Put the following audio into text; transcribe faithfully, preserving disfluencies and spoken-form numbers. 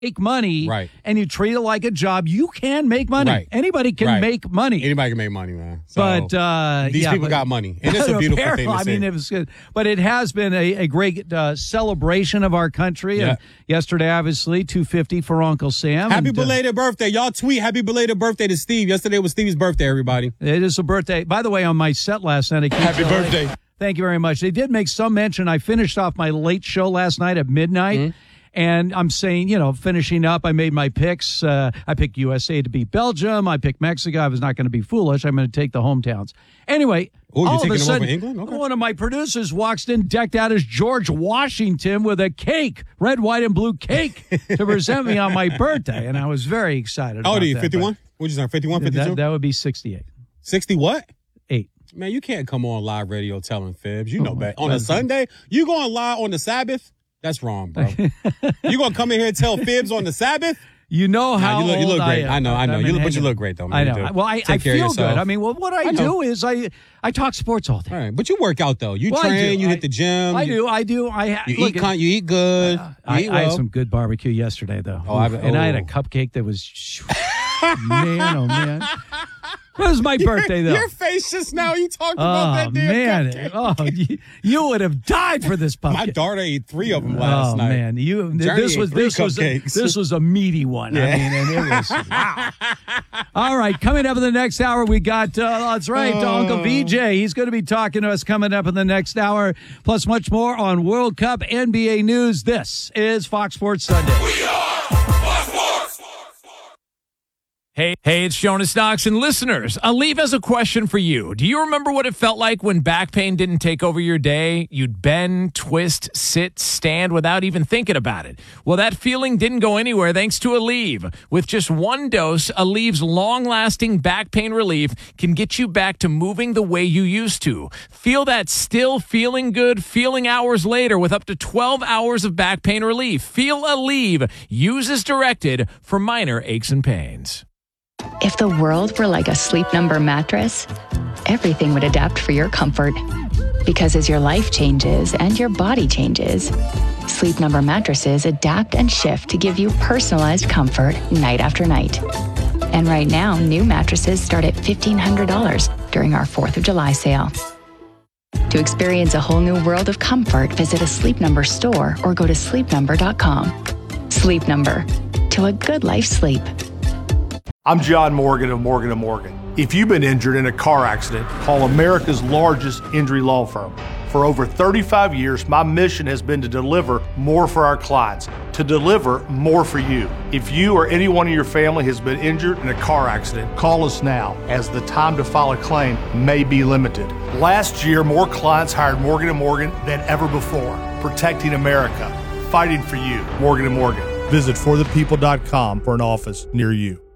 make money right. and you treat it like a job, you can make money. Right. Anybody can right. make money. Anybody can make money, man. So but uh, these yeah, people but, got money, and it's a beautiful thing to I see. mean, it was good, but it has been a, a great uh, celebration of our country. Yeah. And yesterday, obviously, two fifty for Uncle Sam. Happy and, belated uh, birthday, y'all! Tweet happy belated birthday to Steve. Yesterday was Steve's birthday, everybody. It is a birthday. By the way, on my set last night, I happy birthday. Late. Thank you very much. They did make some mention. I finished off my late show last night at midnight. Mm-hmm. And I'm saying, you know, finishing up, I made my picks. Uh, I picked U S A to beat Belgium. I picked Mexico. I was not going to be foolish. I'm going to take the hometowns. Anyway, Ooh, all you're of a taking sudden, them over England? Okay. One of my producers walks in decked out as George Washington with a cake, red, white, and blue cake to present me on my birthday. And I was very excited. How old about are you, that, fifty-one? What'd you say, fifty-one, fifty-two? That, that would be sixty-eight. sixty what? Eight. Man, you can't come on live radio telling fibs. You know that. On a Sunday? You going live on the Sabbath? That's wrong, bro. You going to come in here and tell fibs on the Sabbath? You know how nah, you look, you look old great. I, I know, I know. I mean, you look, but you look great, though, man. I know. Well, I, I feel good. I mean, well, what I, I do is I I talk sports all day. All right, but you work out, though. You well, train, you I, hit the gym. I you, do, I do. I You look, eat con- You eat good. Uh, you I, eat I well. had some good barbecue yesterday, though. Oh, I, and oh. I had a cupcake that was, man, oh, man. It was my birthday, though. Your face just now, you talked about oh, that damn man. cupcake. Oh, you, you would have died for this pumpkin. My daughter ate three of them last oh, night. Oh, man. You, Journey this was ate three this was, a, this was a meaty one. Yeah. I mean, and it was, wow. All right, coming up in the next hour, we got, uh, that's right, uh, Uncle V J. He's going to be talking to us coming up in the next hour, plus much more on World Cup N B A news. This is Fox Sports Sunday. We are Fox Sports. Hey, hey, it's Jonas Knox, and listeners, Aleve has a question for you. Do you remember what it felt like when back pain didn't take over your day? You'd bend, twist, sit, stand without even thinking about it. Well, that feeling didn't go anywhere thanks to Aleve. With just one dose, Aleve's long-lasting back pain relief can get you back to moving the way you used to. Feel that still feeling good feeling hours later with up to twelve hours of back pain relief. Feel Aleve. Use as directed for minor aches and pains. If the world were like a Sleep Number mattress, everything would adapt for your comfort. Because as your life changes and your body changes, Sleep Number mattresses adapt and shift to give you personalized comfort night after night. And right now, new mattresses start at fifteen hundred dollars during our fourth of July sale. To experience a whole new world of comfort, visit a Sleep Number store or go to sleep number dot com. Sleep Number. To a good life sleep. I'm John Morgan of Morgan and Morgan. If you've been injured in a car accident, call America's largest injury law firm. For over thirty-five years, my mission has been to deliver more for our clients, to deliver more for you. If you or anyone in your family has been injured in a car accident, call us now, as the time to file a claim may be limited. Last year, more clients hired Morgan and Morgan than ever before, protecting America, fighting for you. Morgan and Morgan. Visit for the people dot com for an office near you.